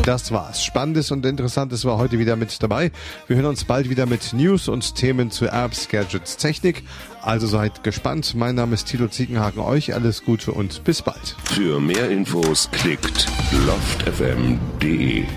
Das war's. Spannendes und Interessantes war heute wieder mit dabei. Wir hören uns bald wieder mit News und Themen zu Apps, Gadgets, Technik. Also seid gespannt. Mein Name ist Thilo Ziegenhagen. Euch alles Gute und bis bald. Für mehr Infos klickt loftfm.de.